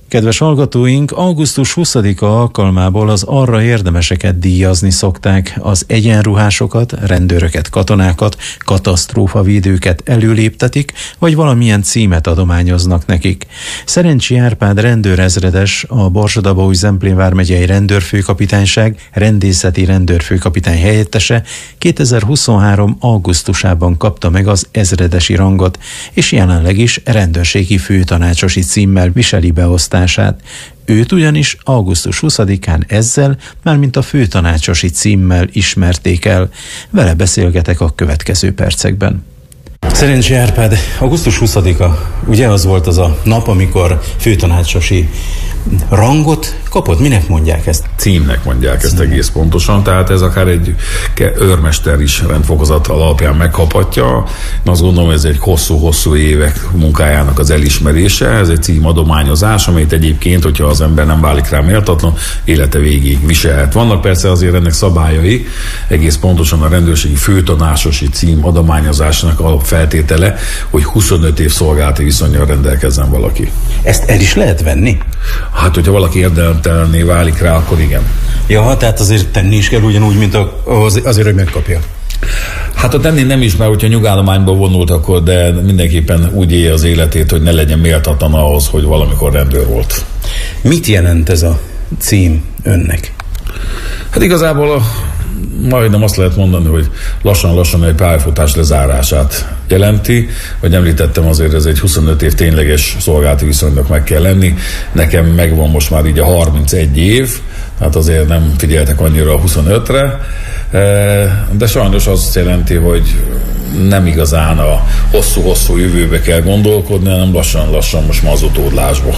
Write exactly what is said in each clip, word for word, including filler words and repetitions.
Kedves hallgatóink, augusztus huszadika alkalmából az arra érdemeseket díjazni szokták, az egyenruhásokat, rendőröket, katonákat, katasztrófavédőket előléptetik, vagy valamilyen címet adományoznak nekik. Szerencsi Árpád rendőrezredes, a Borsod-Abaúj-Zemplén vármegyei rendőrfőkapitányság rendészeti rendőrfőkapitány helyettese kétezer-huszonhárom augusztusában kapta meg az ezredesi rangot, és jelenleg is rendőrségi főtanácsosi címmel viseli beosztását. Őt ugyanis augusztus huszadikán ezzel, mármint a főtanácsosi címmel ismerték el. Vele beszélgetek a következő percekben. Szerencsi Árpád, augusztus huszadika, ugye az volt az a nap, amikor főtanácsosi rangot kapott? Minek mondják ezt? Címnek mondják ezt egész pontosan, tehát ez akár egy őrmester is rendfokozat alapján megkaphatja. Én azt gondolom, ez egy hosszú-hosszú évek munkájának az elismerése, ez egy címadományozás, amit egyébként, hogyha az ember nem válik rá méltatlan, élete végig viselhet. Vannak persze azért ennek szabályai, egész pontosan a rendőrségi főtanácsosi cím adományozásnak alapfeltétele, hogy huszonöt év szolgálati viszonnyal rendelkezzen valaki. Ezt el is lehet venni? Hát, hogyha valaki érdemtelenné válik rá, akkor igen. Ja, tehát azért tenni is kell ugyanúgy, mint a, az, azért, hogy megkapja. Hát a tenni nem is, mert hogyha nyugállományba vonult, akkor de mindenképpen úgy élje az életét, hogy ne legyen méltatlan ahhoz, hogy valamikor rendőr volt. Mit jelent ez a cím önnek? Hát igazából a majdnem azt lehet mondani, hogy lassan-lassan egy pályafutás lezárását jelenti. Hogy említettem, azért ez egy huszonöt év tényleges szolgálati viszonynak meg kell lenni. Nekem megvan most már így a harmincegy év, tehát azért nem figyeltek annyira a huszonötre, de sajnos azt jelenti, hogy nem igazán a hosszú-hosszú jövőbe kell gondolkodni, hanem lassan-lassan most már az utódlásba.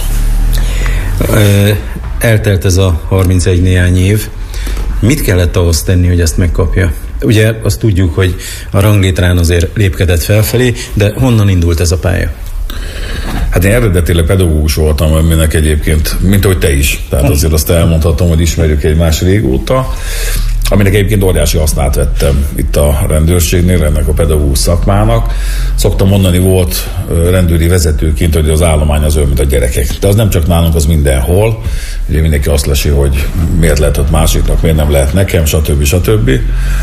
Eltelt ez a harmincegy néhány év. Mit kellett ahhoz tenni, hogy ezt megkapja? Ugye azt tudjuk, hogy a ranglétrán azért lépkedett felfelé, de honnan indult ez a pálya? Hát én eredetileg pedagógus voltam, aminek egyébként, mint ahogy te is. Tehát azért azt elmondhatom, hogy ismerjük egymást régóta, aminek egyébként óriási hasznát vettem itt a rendőrségnél, ennek a pedagógus szakmának. Szoktam mondani, volt rendőri vezetőként, hogy az állomány az olyan, mint a gyerekek. De az nem csak nálunk, az mindenhol. Ugye mindenki azt lesi, hogy miért lehet ott másiknak, miért nem lehet nekem, stb. stb.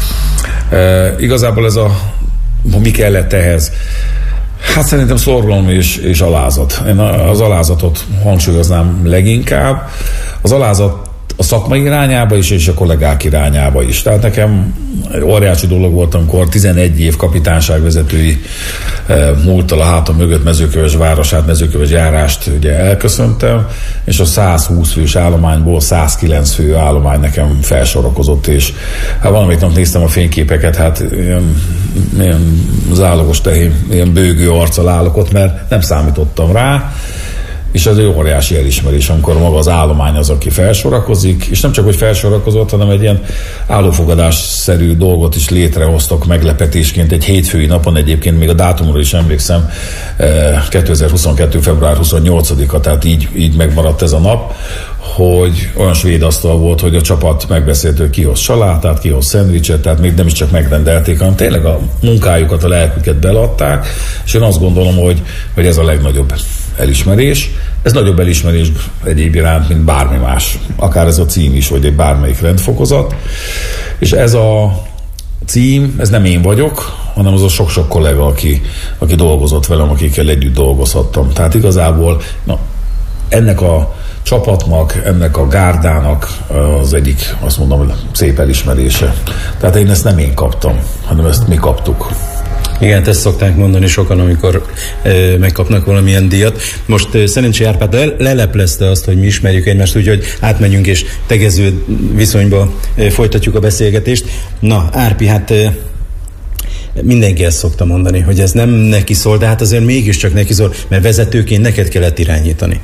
E, igazából ez a, mi kellett ehhez? Hát szerintem szorgalom és, és alázat. Én az alázatot hangsúlyoznám leginkább. Az alázat a szakmai irányába is, és a kollégák irányába is. Tehát nekem óriási dolog volt, amikor tizenegy év kapitányságvezetői e, múlttal a hátam mögött Mezőköves városát, Mezőköves járást ugye elköszöntem, és a százhúsz fős állományból százkilenc fő állomány nekem felsorakozott, és hát valamelyik nap néztem a fényképeket, hát ilyen, ilyen zálogos tehén, ilyen bőgő arccal állok ott, mert nem számítottam rá, és ez egy óriási elismerés, amikor maga az állomány az, aki felsorakozik, és nem csak, hogy felsorakozott, hanem egy ilyen állófogadásszerű dolgot is létrehoztak meglepetésként egy hétfői napon, egyébként még a dátumról is emlékszem, kétezer-huszonkettő február huszonnyolcadika, tehát így, így megmaradt ez a nap, hogy olyan svéd asztal volt, hogy a csapat megbeszélt, hogy ki hoz salátát, ki hoz szendvicset, tehát még nem is csak megrendelték, hanem tényleg a munkájukat, a lelküket beleadták, és én azt gondolom, hogy, hogy ez a legnagyobb elismerés. Ez nagyobb elismerés egyéb iránt, mint bármi más. Akár ez a cím is, vagy egy bármelyik rendfokozat. És ez a cím, ez nem én vagyok, hanem az a sok-sok kollega, aki, aki dolgozott velem, akikkel együtt dolgozhattam. Tehát igazából na, ennek a csapatnak, ennek a gárdának az egyik, azt mondom, szép elismerése. Tehát én ezt nem én kaptam, hanem ezt mi kaptuk. Igen, ezt szokták mondani sokan, amikor e, megkapnak valamilyen díjat. Most e, Szerencsi Árpád le, leleplezte azt, hogy mi ismerjük egymást, úgyhogy átmenjünk és tegező viszonyba e, folytatjuk a beszélgetést. Na, Árpi, hát e, mindenki ezt szokta mondani, hogy ez nem neki szól, de hát azért mégiscsak neki szól, mert vezetőként neked kellett irányítani.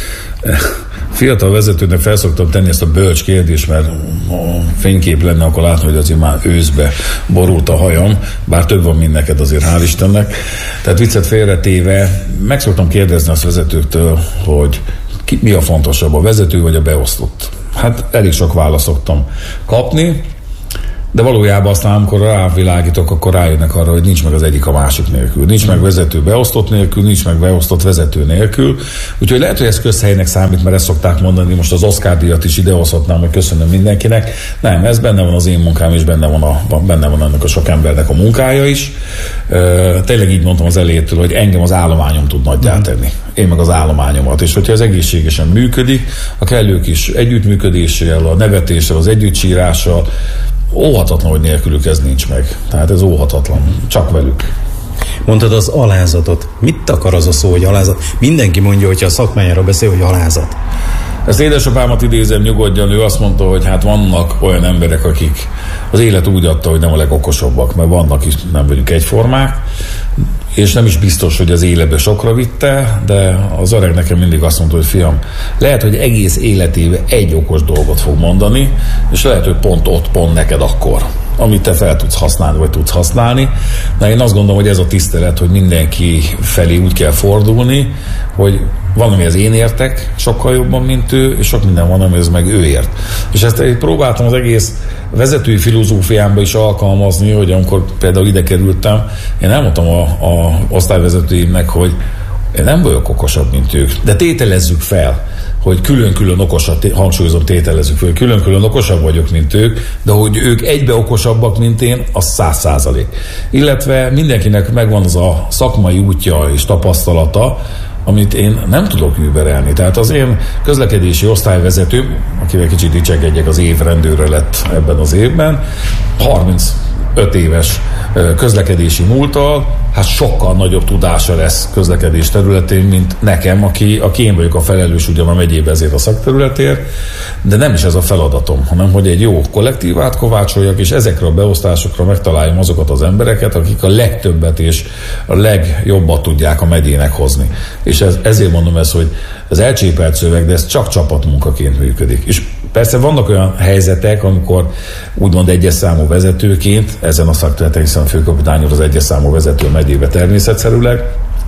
Fiatal vezetőnek fel szoktam tenni ezt a bölcs kérdést, mert a fénykép lenne, akkor látni, hogy azért már őszbe borult a hajam, bár több van, mint neked, azért hál' Istennek. Tehát viccet félretéve meg szoktam kérdezni azt vezetőktől, hogy ki, mi a fontosabb, a vezető vagy a beosztott. Hát elég sok választ szoktam kapni, De valójában aztán, amikor rávilágítok, akkor rájönnek arra, hogy nincs meg az egyik a másik nélkül. Nincs meg vezető beosztott nélkül, nincs meg beosztott vezető nélkül. Úgyhogy lehet, hogy ez közhelynek számít, mert ezt szokták mondani, most az Oscar-díjat is idehozhatnám, hogy köszönöm mindenkinek. Nem, ez benne van az én munkám, és benne van, a, benne van ennek a sok embernek a munkája is. Uh, tényleg így mondtam az elejétől, hogy engem az állományom tud nagyjá tenni. Én meg az állományomat. És hogyha ez egészségesen működik, a kellő kis együttműködéssel, a nevetéssel, az együttsírással, óhatatlan, hogy nélkülük ez nincs meg. Tehát ez óhatatlan. Csak velük. Mondtad az alázatot. Mit akar az a szó, hogy alázat? Mindenki mondja, hogyha a szakmájára beszél, hogy alázat. Ezt édesapámat idézem, nyugodjan, ő azt mondta, hogy hát vannak olyan emberek, akik az élet úgy adta, hogy nem a legokosabbak, mert vannak is, nem vagyunk egyformák, és nem is biztos, hogy az életbe sokra vitte, de az öreg nekem mindig azt mondta, hogy fiam, lehet, hogy egész életében egy okos dolgot fog mondani, és lehet, hogy pont ott, pont neked akkor, amit te fel tudsz használni, vagy tudsz használni. De én azt gondolom, hogy ez a tisztelet, hogy mindenki felé úgy kell fordulni, hogy van, ami az én értek sokkal jobban, mint ő, és sok minden van, ami az meg ő ért. És ezt én próbáltam az egész vezetői filozófiámba is alkalmazni, hogy amikor például ide kerültem, én elmondtam a, a osztályvezetőimnek, hogy én nem vagyok okosabb, mint ők, de tételezzük fel, hogy külön-külön okosabb, hangsúlyozom, tételezzük fel, hogy külön-külön okosabb vagyok, mint ők, de hogy ők egybe okosabbak, mint én, az száz százalék. Illetve mindenkinek megvan az a szakmai útja és tapasztalata, amit én nem tudok überelni. Tehát az én közlekedési osztályvezetőm, akivel kicsit dicsegedjek, az év rendőre lett ebben az évben, harmincöt éves közlekedési múlttal, hát sokkal nagyobb tudása lesz közlekedés területén, mint nekem, aki, aki én vagyok a felelős ugyan a megyében ezért a szakterületért, de nem is ez a feladatom, hanem hogy egy jó kollektívát kovácsoljak, és ezekre a beosztásokra megtaláljam azokat az embereket, akik a legtöbbet és a legjobbat tudják a megyének hozni. És ez, ezért mondom ezt, hogy ez elcsépelt szöveg, de ez csak csapatmunkaként működik. És persze vannak olyan helyzetek, amikor úgymond egyes számú vezetőként, ezen a szakterületen, hiszen a főkapitány úr az egyes számú vezető a megyébe természetszerűleg,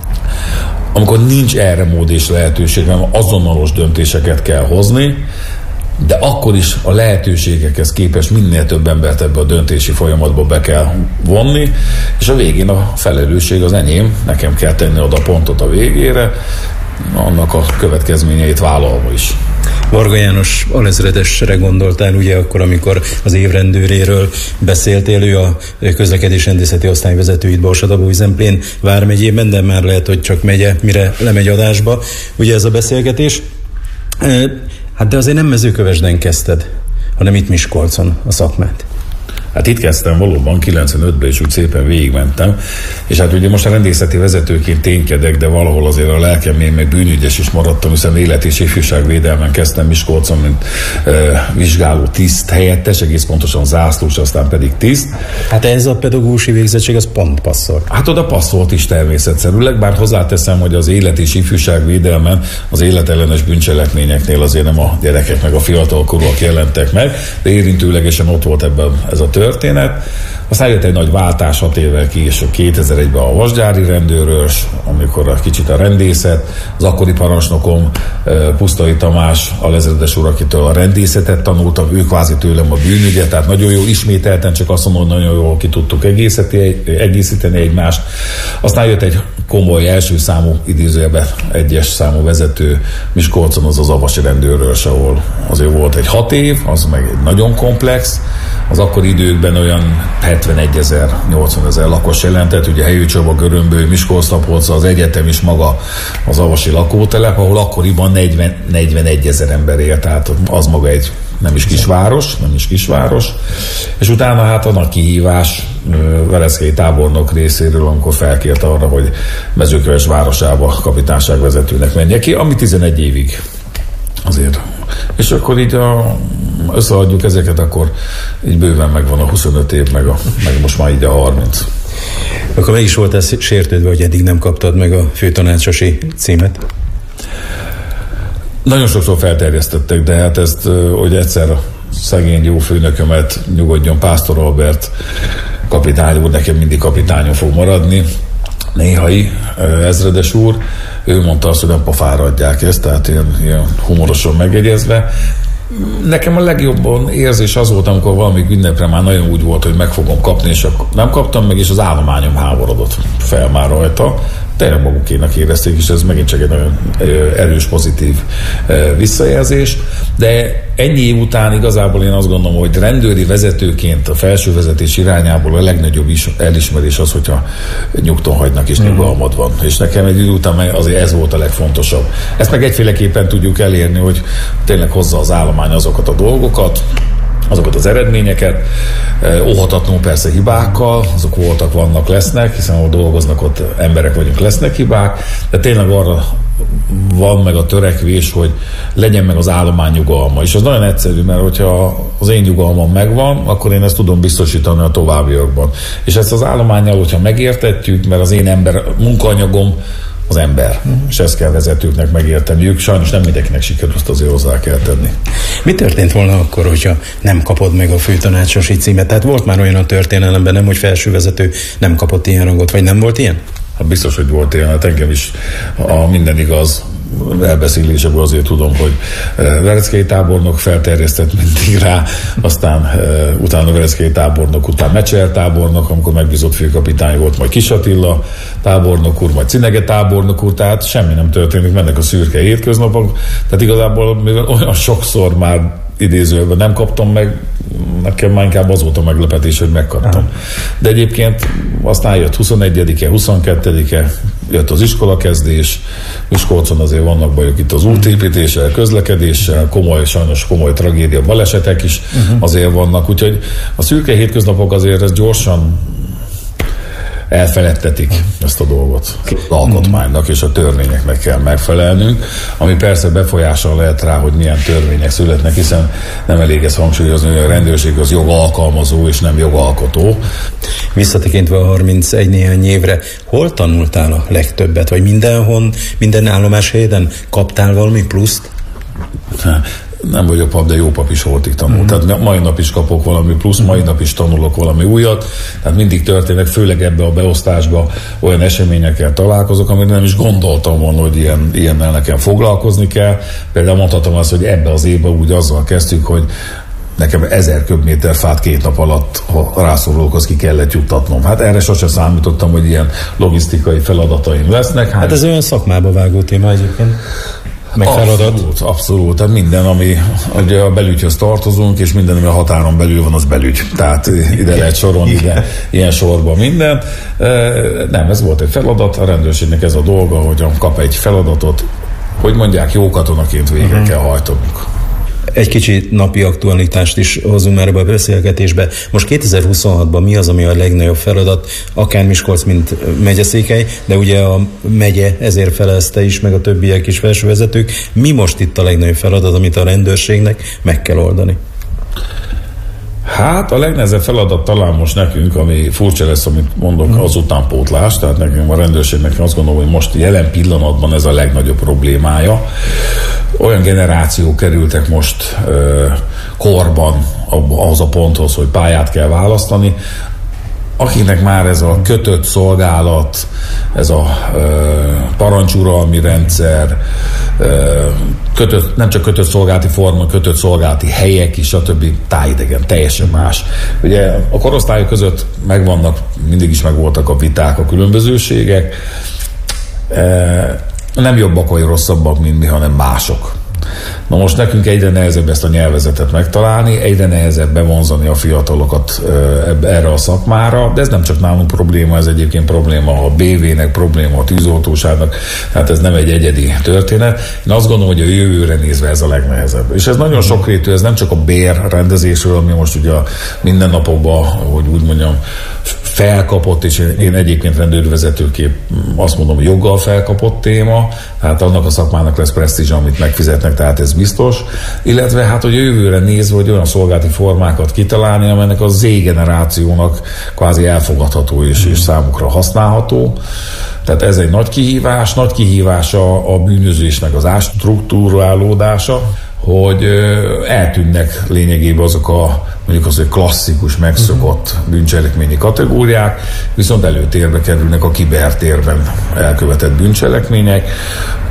amikor nincs erre mód és lehetőség, hanem azonalos döntéseket kell hozni, de akkor is a lehetőségekhez képest minél több embert ebbe a döntési folyamatba be kell vonni, és a végén a felelősség az enyém, nekem kell tenni oda pontot a végére, annak a következményeit vállalva is. Varga János alezredesre gondoltál ugye akkor, amikor az évrendőréről beszéltél, ő a közlekedésrendészeti osztályvezető itt Borsadabó-Zemplén vármegyében, de már lehet, hogy csak megye, mire lemegy adásba. Ugye ez a beszélgetés. Hát de azért nem Mezőkövesden kezdted, hanem itt Miskolcon a szakmát. Hát itt kezdtem valóban, kilencvenötben, és úgy szépen végigmentem, és hát ugye most a rendészeti vezetőként ténykedek, de valahol azért a lelkem én meg bűnügyes is maradtam, hiszen élet- és ifjúságvédelmen kezdtem Miskolcon, mint e, vizsgáló tiszt helyettes, egész pontosan zászlós, aztán pedig tiszt. Hát ez a pedagógusi végzettség, az pont passzol. Hát oda passzolt is természetszerűleg, bár hozzáteszem, hogy az élet- és ifjúságvédelmen az életellenes bűncselekményeknél azért nem a gyerekek meg a fiatalkorúak jelentek meg, de érintőlegesen ott volt ebben ez a történet. Aztán jött egy nagy váltás hat évvel ki, és kétezer-egyben a vasgyári rendőrös, amikor a kicsit a rendészet, az akkori parancsnokom Pusztai Tamás, alezredes úr, akitől a rendészetet tanultam, ő kvázi tőlem a bűnügyet, tehát nagyon jó, ismételten csak azt mondom, hogy nagyon jól ki tudtuk egészíteni egymást. Aztán jött egy komoly első számú, idézőjelben egyes számú vezető Miskolcon, az az avasi rendőrös, ahol azért volt egy hat év, az meg egy nagyon komplex, az akkori időkben olyan hetvenegyezer, nyolcvanezer lakos jelentett, ugye Helyőcsaba, Görömböly, Miskolc-Tapolca, az egyetem is maga az avasi lakótelep, ahol akkoriban negyven-negyvenegyezer ember élt, tehát az maga egy nem is kisváros, nem is kisváros, és utána hát a nagy kihívás Veleckei tábornok részéről, amikor felkért arra, hogy Mezőköves városába kapitányságvezetőnek menjek ki, ami tizenegy évig azért. És akkor így a, összeadjuk ezeket, akkor így bőven megvan a huszonöt év, meg, a, meg most már így a harminc. Akkor meg is voltál sértődve, hogy eddig nem kaptad meg a főtanácsosi címet? Nagyon sokszor felterjesztettek, de hát ezt, hogy egyszer a szegény jó főnökömet, nyugodjon, Pásztor Albert kapitány úr, nekem mindig kapitányon fog maradni, néhai ezredes úr, ő mondta azt, hogy nem pofára adják ezt, tehát ilyen, ilyen humorosan megjegyezve. Nekem a legjobban érzés az volt, amikor valamik ünnepre már nagyon úgy volt, hogy meg fogom kapni, és akkor nem kaptam meg, és az állományom háborodott fel már rajta. Tényleg magukénak érezték, és ez megint csak egy nagyon erős, pozitív visszajelzés. De ennyi év után igazából én azt gondolom, hogy rendőri vezetőként a felső vezetés irányából a legnagyobb is elismerés az, hogyha nyugton hagynak és nyugalmad van. És nekem egy idő után azért ez volt a legfontosabb. Ezt meg egyféleképpen tudjuk elérni, hogy tényleg hozza az állomány azokat a dolgokat, azokat az eredményeket, óhatatlanul persze hibákkal, azok voltak, vannak, lesznek, hiszen ahol dolgoznak, ott emberek vagyunk, lesznek hibák, de tényleg arra van meg a törekvés, hogy legyen meg az állomány nyugalma. És az nagyon egyszerű, mert hogyha az én nyugalmam megvan, akkor én ezt tudom biztosítani a továbbiakban. És ezt az állománnyal, hogyha megértetjük, mert az én ember, munkaanyagom az ember, uh-huh. és ezt kell vezetőknek megérteniük. Sajnos nem mindenkinek sikerül, azt azért hozzá kell tenni. Mi történt volna akkor, hogyha nem kapod meg a főtanácsosi címet? Tehát volt már olyan a történelemben, nem, hogy felsővezető nem kapott ilyen rangot, vagy nem volt ilyen? Hát biztos, hogy volt ilyen, hát engem is a minden igaz elbeszéléseből azért tudom, hogy Vereckei tábornok felterjesztett mindig rá, aztán utána Vereckei tábornok, után Mecser tábornok, amikor megbízott főkapitány volt, majd Kis Attila tábornok úr, majd Cinege tábornok úr, tehát semmi nem történik, mennek a szürke hétköznapok, tehát igazából mivel olyan sokszor már idézőben nem kaptam meg, nekem már inkább az volt a meglepetés, hogy megkaptam. De egyébként aztán jött huszonegyedike, huszonkettedike, jött az iskolakezdés, Miskolcon azért vannak bajok itt az útépítéssel, közlekedéssel, komoly, sajnos komoly tragédia, balesetek is uh-huh. azért vannak, úgyhogy a szürke hétköznapok azért ez gyorsan elfeledtetik ezt a dolgot. Az alkotmánynak és a törvényeknek kell megfelelnünk, ami persze befolyással lehet rá, hogy milyen törvények születnek, hiszen nem elég ezt hangsúlyozni, hogy a rendőrség az jogalkalmazó és nem jogalkotó. Visszatekintve a harmincegy néhány évre, hol tanultál a legtöbbet? Vagy mindenhol, minden állomáshelyen kaptál valami pluszt? Nem vagyok pap, de jó pap is holtig tanul. Mm. Tehát mai nap is kapok valami plusz, mai nap is tanulok valami újat. Tehát mindig történnek, főleg ebbe a beosztásba olyan eseményekkel találkozok, amit nem is gondoltam volna, hogy ilyen, ilyennel nekem foglalkozni kell. Például mondhatom azt, hogy ebbe az évben úgy azzal kezdtük, hogy nekem ezer köbméter fát két nap alatt a rászorulókhoz ki kellett juttatnom. Hát erre sosem számítottam, hogy ilyen logisztikai feladataim lesznek. Hát, hát ez olyan szakmába vágó téma egyébként. Abszolút, abszolút. Tehát minden, ami ugye a belügyhöz tartozunk, és minden, ami a határon belül van, az belügy. Tehát ide lehet sorolni, ide, ilyen sorban minden. Nem, ez volt egy feladat, a rendőrségnek ez a dolga, hogy kap egy feladatot, hogy mondják, jó katonaként végre uh-huh. kell hajtanunk. Egy kicsi napi aktualitást is hozunk már ebbe a beszélgetésbe. Most kétezer-huszonhatban mi az, ami a legnagyobb feladat, akár Miskolc, mint megyeszékhely, de ugye a megye ezért felezte is, meg a többiek is felsővezetők. Mi most itt a legnagyobb feladat, amit a rendőrségnek meg kell oldani? Hát a legnehezebb feladat talán most nekünk, ami furcsa lesz, amit mondok, az utánpótlás, tehát nekünk a rendőrségnek azt gondolom, hogy most jelen pillanatban ez a legnagyobb problémája. Olyan generációk kerültek most ö, korban ahhoz a ponthoz, hogy pályát kell választani, akiknek már ez a kötött szolgálat, ez a ö, parancsuralmi rendszer, ö, kötött, nem csak kötött szolgálati forma, kötött szolgálati helyek is, stb. Tájidegen, teljesen más. Ugye a korosztályok között megvannak, mindig is megvoltak a viták, a különbözőségek. E, nem jobbak vagy rosszabbak, mint mi, hanem mások. Na most nekünk egyre nehezebb ezt a nyelvezetet megtalálni, egyre nehezebb bevonzani a fiatalokat erre a szakmára, de ez nem csak nálunk probléma, ez egyébként probléma a bé vé-nek, probléma a tűzoltóságnak, tehát ez nem egy egyedi történet. Én azt gondolom, hogy a jövőre nézve ez a legnehezebb. És ez nagyon sokrétű, ez nem csak a bérrendezésről, ami most ugye a mindennapokban, hogy úgy mondjam, felkapott, és én egyébként rendőrvezetőként azt mondom, hogy joggal felkapott téma, hát annak a szakmának lesz presztízsa, amit megfizetnek, tehát ez biztos. Illetve hát, hogy jövőre nézve, hogy olyan szolgálati formákat kitalálni, amelynek a Z-generációnak kvázi elfogadható és, és számukra használható. Tehát ez egy nagy kihívás, nagy kihívás a, a bűnözésnek az ástruktúrálódása, hogy eltűnnek lényegében azok a mondjuk az, hogy klasszikus, megszokott bűncselekményi kategóriák, viszont előtérbe kerülnek a kibertérben elkövetett bűncselekmények.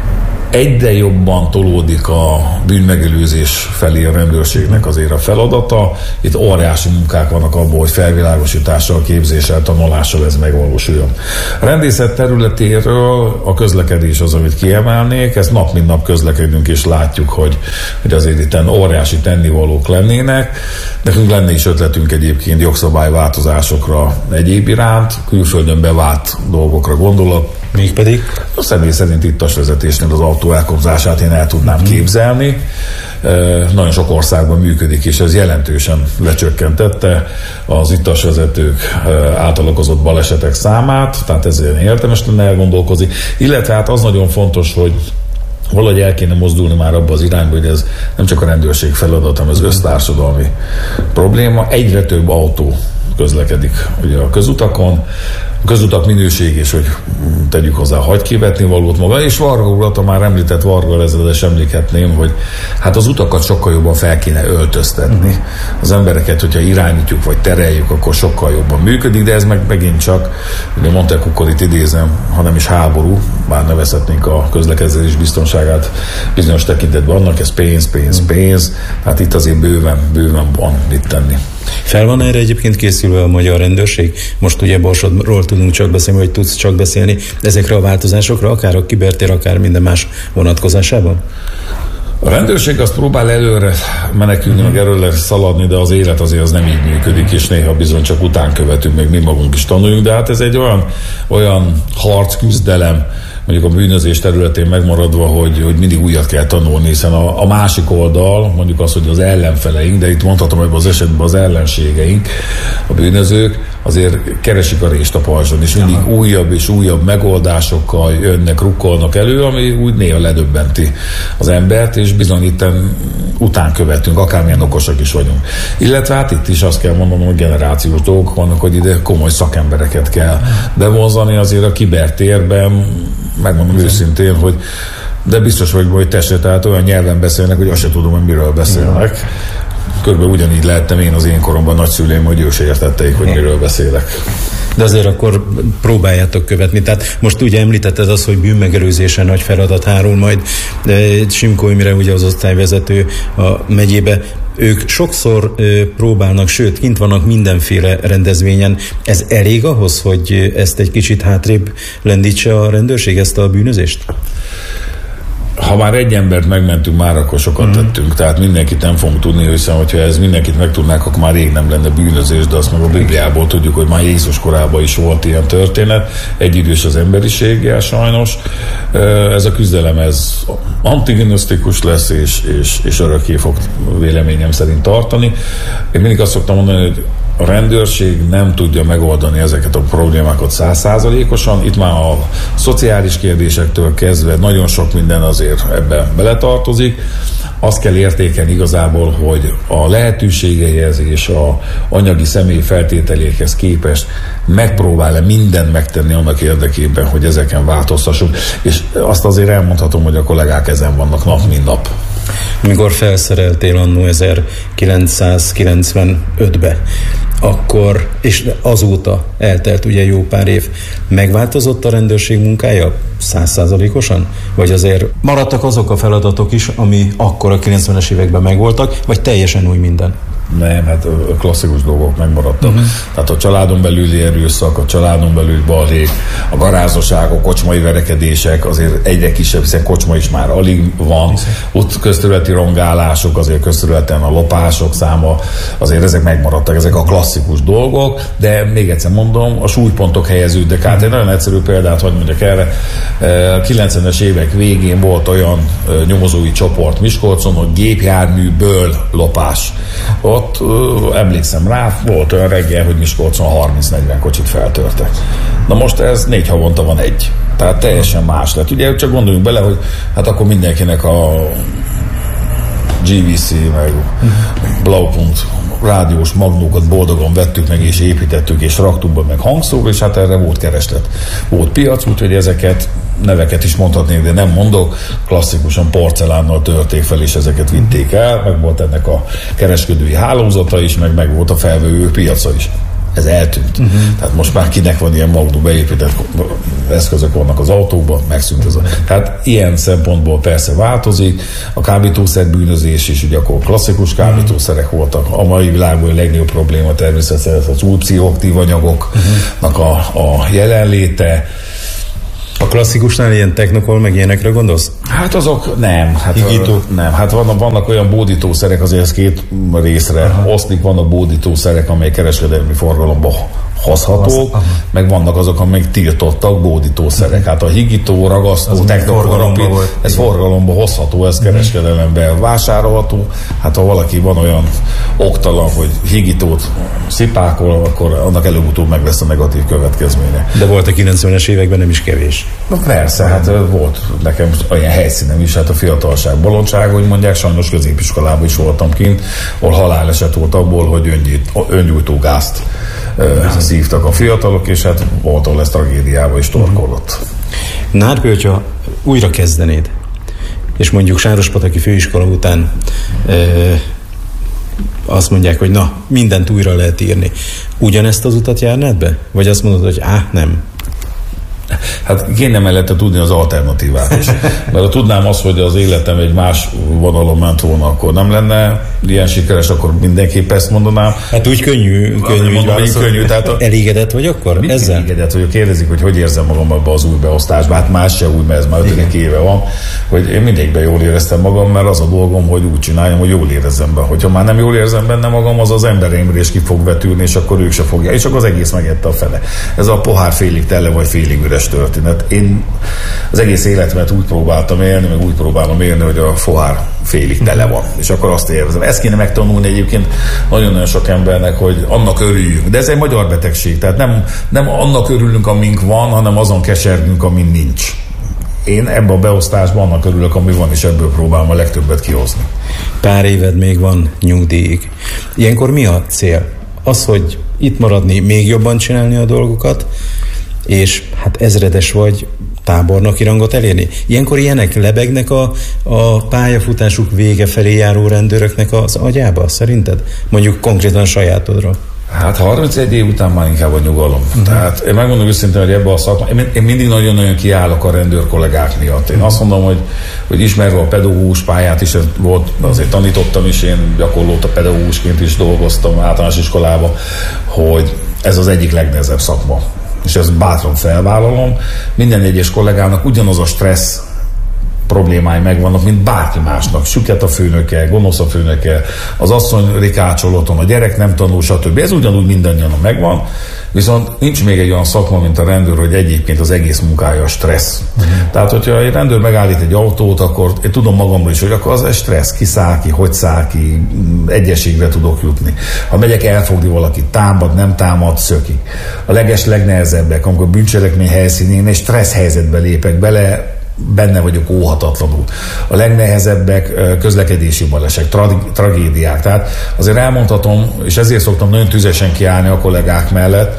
egyre jobban tolódik a bűnmegelőzés felé a rendőrségnek azért a feladata. Itt óriási munkák vannak abból, hogy felvilágosítással, képzéssel, tanulással ez megvalósuljon. A rendészet területéről a közlekedés az, amit kiemelnék. Ezt nap mint nap közlekedünk és látjuk, hogy, hogy azért itt óriási tennivalók lennének. Nekünk lenne is ötletünk egyébként jogszabályváltozásokra egyéb iránt, külföldön bevált dolgokra gondolok. Mégpedig? A személy szerint ittas vezetésnél az autó elkobzását én el tudnám hmm. képzelni. E, nagyon sok országban működik, és ez jelentősen lecsökkentette az ittas vezetők által okozott balesetek számát, tehát ezért érdemes lenne elgondolkozni. Illetve hát az nagyon fontos, hogy valahogy el kéne mozdulni már abba az irányba, hogy ez nem csak a rendőrség feladat, hanem az össztársadalmi probléma. Egyre több autó közlekedik ugye a közutakon. A közutak minőség és hogy tegyük hozzá hagy kivetni valót maga, és Varga urat, a már említett Varga ezredes emlékezhetném, hogy hát az utakat sokkal jobban fel kéne öltöztetni. Az embereket, hogyha irányítjuk vagy tereljük, akkor sokkal jobban működik, de ez meg megint csak, ugye Montecuccolit idézem, ha nem is háború, bár nevezhetnénk a közlekedés biztonságát bizonyos tekintetben annak, ez pénz, pénz, pénz, hát itt azért bőven, bőven van mit tenni. Fel van erre egyébként készülve a magyar rendőrség? Most ugye Borsodról tudunk csak beszélni, vagy tudsz csak beszélni ezekre a változásokra, akár a kibertér, akár minden más vonatkozásában? A rendőrség azt próbál előre menekülni, meg előre szaladni, de az élet azért az nem így működik, és néha bizony csak után követünk, meg mi magunk is tanuljunk, de hát ez egy olyan, olyan harc, küzdelem, mondjuk a bűnözés területén megmaradva, hogy, hogy mindig újat kell tanulni, hiszen a, a másik oldal, mondjuk az, hogy az ellenfeleink, de itt mondhatom ebben az esetben az ellenségeink, a bűnözők, azért keresik a rést a pajzson, és mindig Aha. újabb és újabb megoldásokkal jönnek, rukkolnak elő, ami úgy néha ledöbbenti az embert, és bizony itten után követünk, akármilyen okosak is vagyunk. Illetve hát itt is azt kell mondanom, hogy generációs dolgok vannak, hogy ide komoly szakembereket kell bevonzani azért a kibertérben, megmondom Igen. őszintén, hogy de biztos vagyok, hogy te se, tehát olyan nyelven beszélnek, hogy azt se tudom, hogy miről beszélnek. Igen. Körülbelül ugyanígy lehettem én az én koromban nagyszüleim, hogy ők se értetteik, hogy miről beszélek. De azért akkor próbáljátok követni. Tehát most ugye említetted az, hogy bűnmegelőzésen nagy feladat hárul majd, de Simko Imre, ugye az osztályvezető a megyébe, ők sokszor ö, próbálnak, sőt, kint vannak mindenféle rendezvényen. Ez elég ahhoz, hogy ezt egy kicsit hátrébb lendítse a rendőrség, ezt a bűnözést? Ha már egy embert megmentünk, már akkor sokat mm. tettünk, tehát mindenkit nem fogunk tudni, hiszen hogyha ez mindenkit megtudnák, akkor már rég nem lenne bűnözés, de azt meg a Bibliából tudjuk, hogy már Jézus korában is volt ilyen történet, egyidős az emberiséggel sajnos. Ez a küzdelem, ez antigonisztikus lesz, és, és, és örökké fog véleményem szerint tartani. Én mindig azt szoktam mondani, hogy a rendőrség nem tudja megoldani ezeket a problémákat száz százalékosan. Itt már a szociális kérdésektől kezdve nagyon sok minden azért ebbe beletartozik. Azt kell értékelni igazából, hogy a lehetőségeihez és a anyagi személyi feltételékhez képest megpróbál-e mindent megtenni annak érdekében, hogy ezeken változtassunk. És azt azért elmondhatom, hogy a kollégák ezen vannak nap, mint nap. Mikor felszereltél annó ezerkilencszázkilencvenötbe, akkor, és azóta eltelt ugye jó pár év, megváltozott a rendőrség munkája száz százalékosan? Vagy azért maradtak azok a feladatok is, ami akkor a kilencvenes években megvoltak, vagy teljesen új minden? Nem, hát a klasszikus dolgok megmaradtak. Uh-huh. Tehát a családon belüli erőszak, a családon belüli balhé, a garázoság, a kocsmai verekedések azért egyre kisebb, hiszen kocsma is már alig van. Ott közterületi rongálások, azért közterületen a lopások száma, azért ezek megmaradtak, ezek a klasszikus dolgok, de még egyszer mondom, a súlypontok helyeződnek át. Egy nagyon egyszerű példát hadd mondjak erre. A kilencvenes évek végén volt olyan nyomozói csoport Miskolcon, hogy gépjárműből lopás. Ott uh, emlékszem rá, volt olyan reggel, hogy Miskolcon harminc-negyven kocsit feltörtek. Na most ez négy havonta van egy. Tehát teljesen más lett. Ugye csak gondoljunk bele, hogy hát akkor mindenkinek a gé vé cé, meg Blaupunkt rádiós magnókat boldogan vettük meg, és építettük, és raktuk be, meg hangszóra, és hát erre volt kereslet. Volt piac, úgyhogy ezeket neveket is mondhatnék, de nem mondok, klasszikusan porcelánnal törték fel, és ezeket vitték el, meg volt ennek a kereskedői hálózata is, meg meg volt a felvevő piaca is. Ez eltűnt. Uh-huh. Tehát most már kinek van ilyen Magnó beépített eszközök vannak az autókban, megszűnt ez a... Tehát ilyen szempontból persze változik. A kábítószer bűnözés is, ugye akkor klasszikus kábítószerek voltak. A mai világban a legnagyobb probléma természetesen az új pszichoaktív anyagoknak a, a jelenléte. A klasszikusnál ilyen technokol, meg ilyenekre gondolsz? Hát azok nem. Hát, Higító? Nem. Hát vannak, vannak olyan bódítószerek, azért ez két részre aha. oszlik, vannak bódítószerek, amely kereskedelmi forgalomba hozhatók, az, meg vannak azok, amelyek tiltottak bódítószerek. Hát a higító, ragasztó, technokol, ez forgalomba hozható, ez kereskedelemben vásárolható. Hát ha valaki van olyan oktalan, hogy higítót szipákol, akkor annak előbb-utóbb meg lesz a negatív következménye. De volt a kilencvenes években nem is kevés. Na persze, hát volt nekem olyan helyszínem is, hát a fiatalság bolondság, hogy mondják, sajnos középiskolában is voltam kint, ahol haláleset volt abból, hogy öngyújtó gázt uh, szívtak a fiatalok, és hát volt, ahol ez tragédiába is torkolott. Na hát, hogyha újra kezdenéd, és mondjuk Sárospataki főiskola után uh, azt mondják, hogy na, mindent újra lehet írni, ugyanezt az utat járnád be? Vagy azt mondod, hogy á, nem? Hát kéne mellette tudni az alternatívát is. Mert ha tudnám azt, hogy az életem egy más vonalon ment volna, akkor nem lenne ilyen sikeres, akkor mindenképp ezt mondanám. Hát úgy könnyű, könnyű, mondom, így könnyű. Tehát a... Elégedett vagy akkor? Mit ezzel? Elégedett vagyok. Kérdezik, hogy hogy érzem magam abban az új beosztásban. Hát más se új, mert ez már ötödik éve van, hogy én mindegyikben jól éreztem magam, mert az a dolgom, hogy úgy csináljam, hogy jól érezzem be. Hogyha már nem jól érzem benne magam, az az embereimre is ki fog vetülni, és akkor ők se fogják. És akkor az egész megette a fele. Ez a pohár félig tele vagy félig üres történet. Én az egész életemet úgy próbáltam élni, meg úgy próbálom élni, hogy a pohár félig tele van. És akkor azt érzem. Ezt kéne megtanulni egyébként nagyon-nagyon sok embernek, hogy annak örüljünk. De ez egy magyar betegség. Tehát nem, nem annak örülünk, amink van, hanem azon kesergünk, amin nincs. Én ebben a beosztásban annak örülök, ami van, és ebből próbálom a legtöbbet kihozni. Pár éved még van nyugdíjig. Ilyenkor mi a cél? Az, hogy itt maradni, még jobban csinálni a dolgokat, és hát ezredes vagy, tábornoki rangot elérni. Ilyenkor ilyenek lebegnek a, a pályafutásuk vége felé járó rendőröknek az agyába, szerinted? Mondjuk konkrétan sajátodra. Hát harmincegy év után már inkább a nyugalom. Uh-huh. Tehát én megmondom őszintén, hogy ebbe a szakma, én mindig nagyon-nagyon kiállok a rendőr kollégák miatt. Én azt mondom, hogy, hogy ismerve a pedagógus pályát is volt, azért tanítottam is, én gyakorlóta pedagógusként is dolgoztam általános iskolában, hogy ez az egyik legnehezebb szakma. És ezt bátran felvállalom. Minden egyes kollégának ugyanaz a stressz problémái megvannak, mint bárki másnak. Süket a főnöke, gonosz a főnöke, az asszony rikácsol otthon, a gyerek nem tanul, stb. Ez ugyanúgy mindannyian megvan, viszont nincs még egy olyan szakma, mint a rendőr, hogy egyébként az egész munkája a stressz. Uh-huh. Tehát, hogyha egy rendőr megállít egy autót, akkor én tudom magamban is, hogy akkor az egy stressz, ki száll ki, hogy száll ki, egyességre tudok jutni. Ha megyek elfogni valakit, támad, nem támad, szökik. A leges legnehezebek, amikor bűncselekmény helyszínén egy stressz helyzetbe lépek bele, benne vagyok óhatatlanul. A legnehezebbek közlekedési balesetek, tra- tragédiák. Tehát azért elmondhatom, és ezért szoktam nagyon tüzesen kiállni a kollégák mellett,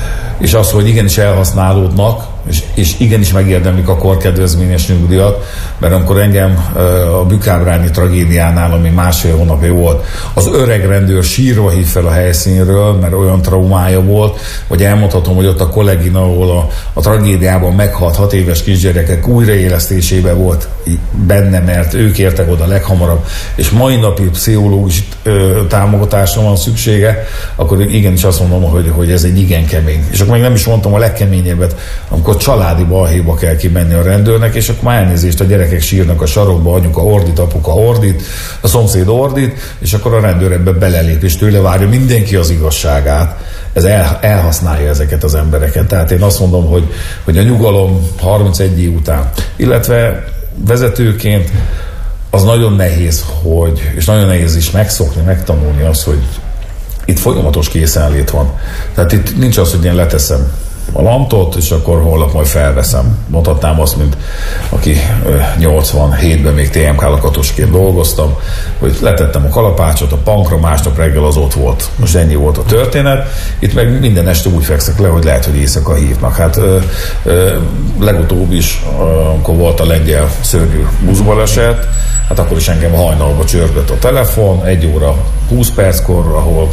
és az, hogy igenis elhasználódnak, és, és igenis megérdemlik a korkedvezményes nyugdíjat, mert amikor engem a Bükábráni tragédiánál, ami másfél hónapja volt, az öreg rendőr sírva hív fel a helyszínről, mert olyan traumája volt, hogy elmondhatom, hogy ott a kollégin, ahol a, a tragédiában meghalt hat éves kisgyerekek újraélesztésében volt benne, mert ők értek oda leghamarabb, és mai napi pszichológus ö, támogatásra van szüksége, akkor igenis azt mondom, hogy, hogy ez egy igen kemény. És akkor még nem is mondtam a legkeményebbet, amikor családi balhéba kell kimenni a rendőrnek, és akkor már elnézést, a gyerekek sírnak a sarokba, anyuka ordít, apuka ordít, a szomszéd ordít, és akkor a rendőr ebbe belelép, és tőle várja mindenki az igazságát. Ez el, elhasználja ezeket az embereket. Tehát én azt mondom, hogy, hogy a nyugalom harmincegy év után, illetve vezetőként az nagyon nehéz, hogy, és nagyon nehéz is megszokni, megtanulni azt, hogy itt folyamatos készenlét van. Tehát itt nincs az, hogy én leteszem a lantot, és akkor holnap majd felveszem. Mondhatnám azt, mint aki nyolcvanhétben még té em ká lakatosként dolgoztam, hogy letettem a kalapácsot a pankra, másnap reggel az ott volt. Most ennyi volt a történet. Itt meg minden este úgy fekszek le, hogy lehet, hogy éjszaka hívnak. Hát ö, ö, legutóbb is, amikor volt a lengyel szörnyű buszbaleset, hát akkor is engem hajnalba csörgött a telefon, egy óra húsz perckor, ahol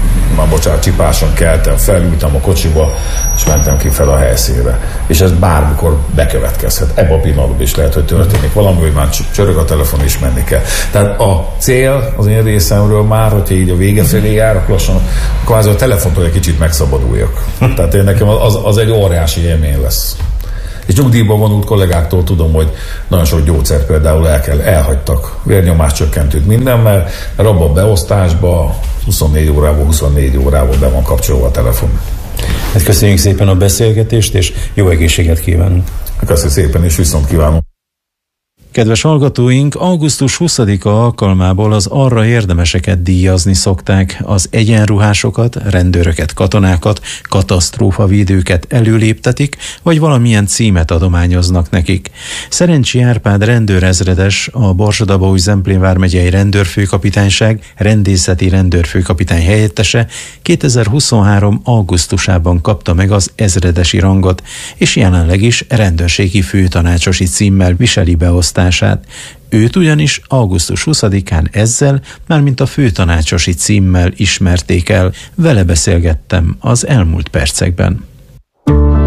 már bocsánat, csipáson keltem, felültem a kocsiba, és mentem ki fel a helyszínre. És ez bármikor bekövetkezhet. Ebben a pillanatban is lehet, hogy történik valami, hogy már csörög a telefon, és menni kell. Tehát a cél az én részemről már, hogyha így a vége felé járok lassan, kvázi a telefontól egy kicsit megszabaduljak. Tehát én nekem az, az egy óriási élmény lesz. És nyugdíjban vonult kollégáktól tudom, hogy nagyon sok gyógyszer például el kell, elhagytak, vérnyomáscsökkentőt, minden, mert, mert abban a beosztásban huszonnégy órában, huszonnégy órában be van kapcsolva a telefon. Hát köszönjük szépen a beszélgetést, és jó egészséget kívánunk. Köszönjük szépen, és viszont kívánom. Kedves hallgatóink, augusztus huszadika alkalmából az arra érdemeseket díjazni szokták, az egyenruhásokat, rendőröket, katonákat, katasztrófavédőket előléptetik, vagy valamilyen címet adományoznak nekik. Szerencsi Árpád rendőrezredes, a Borsod-Abaúj-Zemplén vármegyei rendőrfőkapitányság rendészeti rendőrfőkapitány helyettese kétezer-huszonhárom augusztusában kapta meg az ezredesi rangot, és jelenleg is rendőrségi főtanácsosi címmel viseli beosztását. Őt ugyanis augusztus huszadikán ezzel, mármint a főtanácsosi címmel ismerték el. Vele beszélgettem az elmúlt percekben.